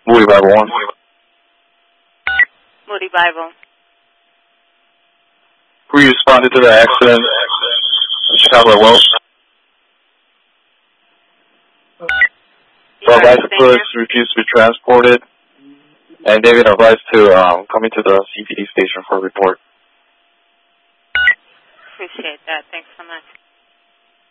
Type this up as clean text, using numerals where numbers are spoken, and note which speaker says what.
Speaker 1: Moody Bible 1.
Speaker 2: Moody Bible.
Speaker 1: Who responded to the accident in Chicago Wells? So advised to police refused to be transported, and David advised to come into the CPD station for a report.
Speaker 2: Appreciate that. Thanks so much.